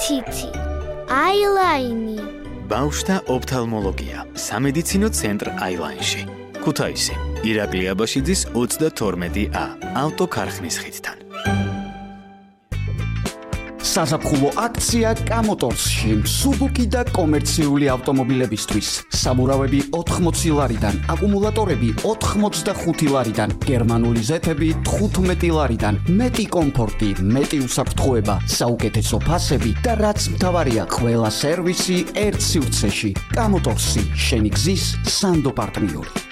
თითი, აილაინი. ბავშვთა ოფთალმოლოგია, სამედიცინო ცენტრ აილაინში. ქუთაისი, ირაკლი აბაშიძის 32A, ავტოქარხნის ხიდთან. საზაფხულო აქცია კამოტორსში, მსუბუქი და კომერციული ავტომობილებისთვის. საბურავები 80 ლარიდან, აკუმულატორები 85 ლარიდან, გერმანული ზეთები 15 ლარიდან, მეტი კომფორტი, მეტი უსაფრთხოება, საუკეთესო ფასები და რაც მთავარია, ყველა სერვისი ერთ სივრცეში. კამოტორსი, შენი გზის სანდო პარტნიორი.